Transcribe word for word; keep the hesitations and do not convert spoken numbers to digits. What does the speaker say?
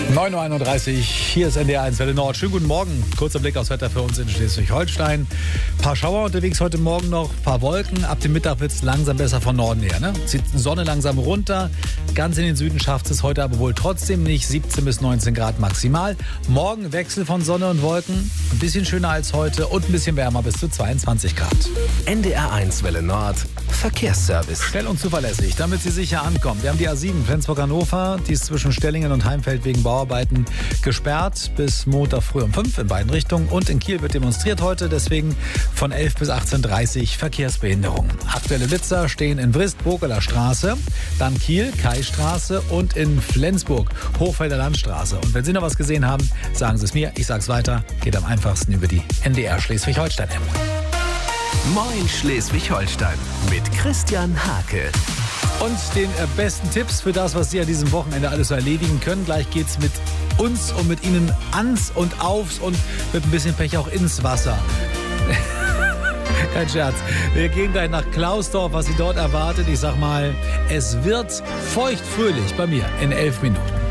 neun Uhr einunddreißig, hier ist N D R eins Welle Nord. Schönen guten Morgen. Kurzer Blick aufs Wetter für uns in Schleswig-Holstein. Ein paar Schauer unterwegs heute Morgen noch, ein paar Wolken. Ab dem Mittag wird es langsam besser von Norden her. Ne? Zieht die Sonne langsam runter. Ganz in den Süden schafft es heute aber wohl trotzdem nicht. siebzehn bis neunzehn Grad maximal. Morgen Wechsel von Sonne und Wolken. Ein bisschen schöner als heute und ein bisschen wärmer bis zu zweiundzwanzig Grad. N D R eins Welle Nord. Verkehrsservice. Schnell und zuverlässig, damit Sie sicher ankommen. Wir haben die A sieben Flensburg-Hannover, die ist zwischen Stellingen und Heimfeld wegen Bauarbeiten gesperrt bis Montag früh um fünf in beiden Richtungen. Und in Kiel wird demonstriert heute, deswegen von elf bis achtzehn Uhr dreißig Verkehrsbehinderung. Aktuelle Blitzer stehen in Brist, Bokeler Straße, dann Kiel, Kaistraße und in Flensburg, Hochfelder Landstraße. Und wenn Sie noch was gesehen haben, sagen Sie es mir, ich sag's weiter, geht am einfachsten über die N D R Schleswig-Holstein-App. Moin Schleswig-Holstein mit Christian Hake. Und den äh, besten Tipps für das, was Sie an diesem Wochenende alles so erledigen können. Gleich geht's mit uns und mit Ihnen ans und aufs und mit ein bisschen Pech auch ins Wasser. Kein Scherz. Wir gehen gleich nach Klausdorf, was Sie dort erwartet. Ich sag mal, es wird feuchtfröhlich bei mir in elf Minuten.